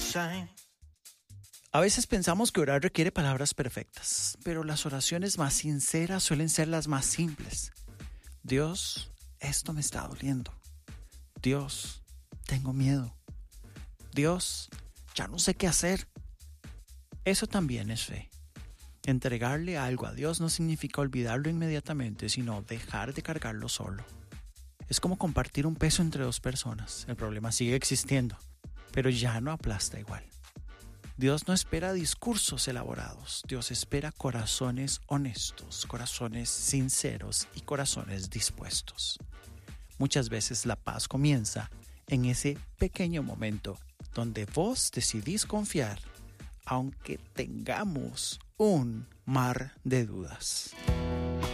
A veces pensamos que orar requiere palabras perfectas, pero las oraciones más sinceras suelen ser las más simples. Dios, esto me está doliendo. Dios, tengo miedo. Dios, ya no sé qué hacer. Eso también es fe. Entregarle algo a Dios no significa olvidarlo inmediatamente, sino dejar de cargarlo solo. Es como compartir un peso entre dos personas. El problema sigue existiendo, pero ya no aplasta igual. Dios no espera discursos elaborados. Dios espera corazones honestos, corazones sinceros y corazones dispuestos. Muchas veces la paz comienza en ese pequeño momento donde vos decidís confiar, aunque tengamos un mar de dudas.